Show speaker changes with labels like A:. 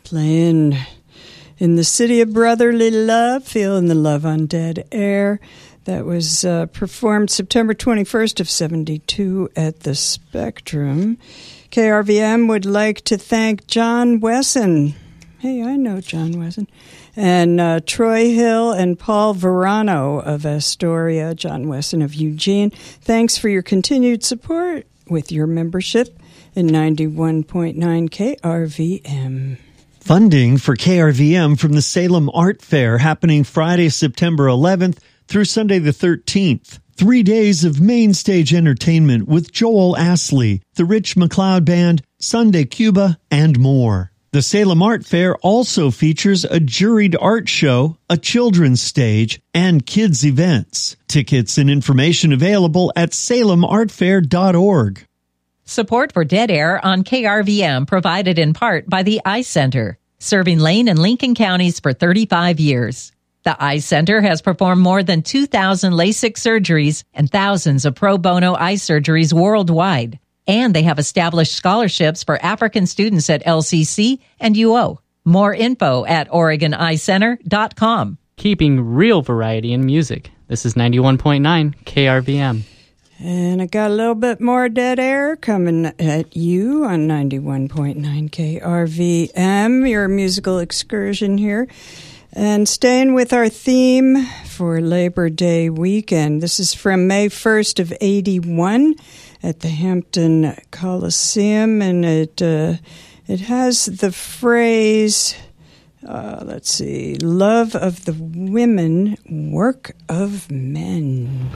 A: Playing in the City of Brotherly Love, Feeling the Love on Dead Air. That was performed September 21st of 72 at the Spectrum. KRVM would like to thank John Wesson. Hey, I know John Wesson. And Troy Hill and Paul Verano of Astoria, John Wesson of Eugene. Thanks for your continued support with your membership in 91.9 KRVM.
B: Funding for KRVM from the Salem Art Fair happening Friday, September 11th through Sunday the 13th. 3 days of main stage entertainment with Joel Astley, the Rich McLeod Band, Sunday Cuba, and more. The Salem Art Fair also features a juried art show, a children's stage, and kids' events. Tickets and information available at salemartfair.org.
C: Support for Dead Air on KRVM provided in part by the Eye Center, serving Lane and Lincoln counties for 35 years. The Eye Center has performed more than 2,000 LASIK surgeries and thousands of pro bono eye surgeries worldwide. And they have established scholarships for African students at LCC and UO. More info at OregonEyeCenter.com.
D: Keeping real variety in music. This is 91.9 KRVM.
A: And I got a little bit more Dead Air coming at you on 91.9 KRVM, your musical excursion here. And staying with our theme for Labor Day weekend. This is from May 1st of 81 at the Hampton Coliseum, and it has the phrase, love of the women, work of men.